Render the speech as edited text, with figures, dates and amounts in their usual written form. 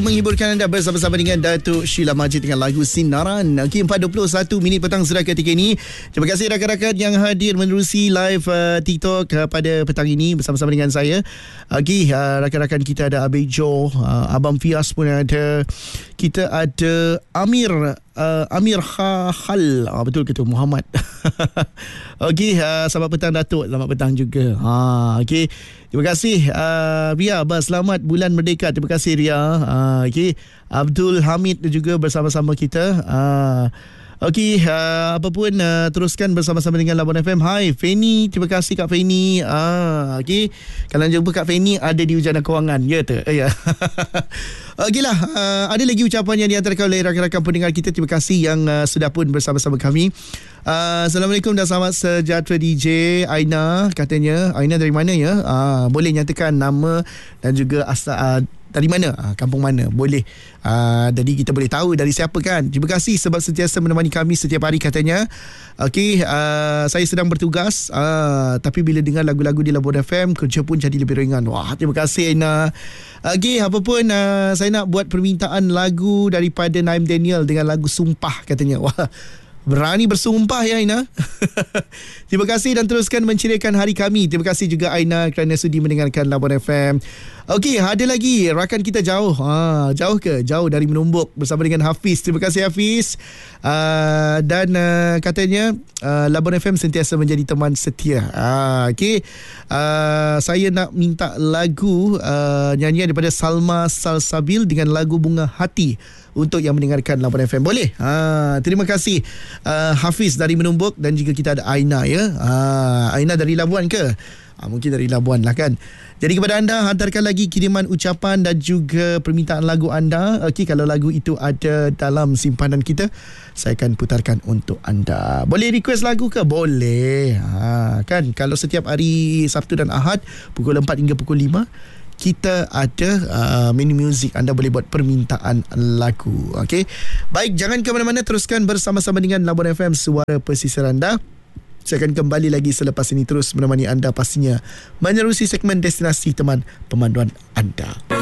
Menghiburkan anda bersama-sama dengan Datuk Sheila Majid dengan lagu Sinaran. Okey, 4.21 minit petang sudah ketika ini. Terima kasih rakan-rakan yang hadir menerusi live TikTok pada petang ini bersama-sama dengan saya. Okey, rakan-rakan kita ada Abid Jo, Abang Fias pun ada. Kita ada Amir Hal. Betul ke tu Muhammad? Okey, selamat petang Datuk, selamat petang juga. Okey. Terima kasih Ria, selamat bulan merdeka. Terima kasih Ria. Okey, Abdul Hamid juga bersama-sama kita. Okey, apa pun teruskan bersama-sama dengan Labuan FM. Hai Feni, terima kasih Kak Feni. Okey, kalau jumpa Kak Feni ada di Ujana Kewangan, ya tu? Ya. Okeylah, ada lagi ucapan yang dihantarkan oleh rakan-rakan pendengar kita. Terima kasih yang sudah pun bersama-sama kami. Assalamualaikum dan selamat sejahtera DJ Aina, katanya. Aina dari mana ya? Boleh nyatakan nama dan juga asal dari mana, kampung mana, boleh. Jadi kita boleh tahu dari siapa kan. Terima kasih sebab sentiasa menemani kami setiap hari, katanya. Okey, saya sedang bertugas, tapi bila dengar lagu-lagu di Labuan FM, kerja pun jadi lebih ringan. Wah, terima kasih Aina. Okey, apa pun saya nak buat permintaan lagu daripada Naim Daniel dengan lagu Sumpah, katanya. Wah, berani bersumpah ya Aina. Terima kasih dan teruskan menceriakan hari kami. Terima kasih juga Aina kerana sudi mendengarkan Labuan FM. Okey, ada lagi rakan kita jauh. Jauh ke? Jauh dari Menumbuk bersama dengan Hafiz. Terima kasih Hafiz. Dan katanya Labuan FM sentiasa menjadi teman setia. Okey. Saya nak minta lagu nyanyian daripada Salma Salsabil dengan lagu Bunga Hati untuk yang mendengarkan Labuan FM. Boleh? Terima kasih Hafiz dari Menumbuk dan juga kita ada Aina ya. Aina dari Labuan ke? Mungkin dari Labuan lah kan. Jadi kepada anda, hantarkan lagi kiriman ucapan dan juga permintaan lagu anda. Okey, kalau lagu itu ada dalam simpanan kita, saya akan putarkan untuk anda. Boleh request lagu ke? Boleh. Kan kalau setiap hari Sabtu dan Ahad pukul 4 hingga pukul 5 kita ada menu music. Anda boleh buat permintaan lagu. Okey. Baik, jangan ke mana-mana, teruskan bersama-sama dengan Labuan FM, suara pesisir anda. Saya akan kembali lagi selepas ini terus menemani anda pastinya menerusi segmen destinasi teman pemanduan anda.